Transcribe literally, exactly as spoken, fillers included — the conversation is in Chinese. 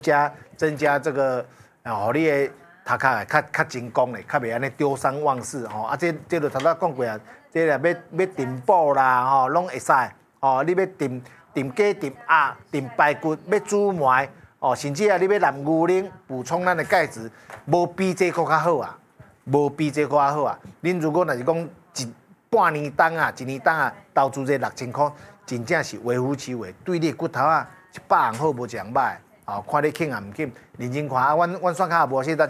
加增加这个啊，互你的头壳会较较精光咧，较袂安尼丢三忘四吼。啊，这这就头仔讲过啊，这啦要要订补啦吼，拢会使吼。你要订订鸡、订鸭、订排骨，要煮糜哦，甚至啊，你要蓝牛奶补充咱的钙质，无比这个较好啊，无比这个较好啊。恁如果若是讲一半年当啊，一年当啊，投资这六千块，真正是微乎其微，对你骨头啊一百项好，无一项歹。哦，看你轻啊唔轻，认真看啊！阮阮刷卡无，谢谢大家。